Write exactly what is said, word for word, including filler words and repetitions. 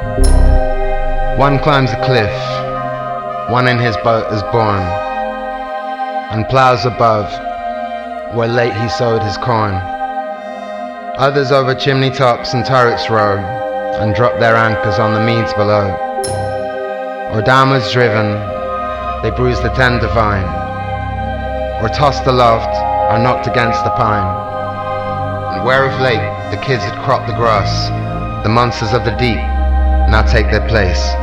One climbs a cliff, one in his boat is born, and ploughs above, where late he sowed his corn. Others over chimney tops and turrets row, and drop their anchors on the meads below. Or downwards driven, they bruise the tender vine, or tossed aloft, are knocked against the pine. And where of late the kids had cropped the grass, the monsters of the deep now take their place.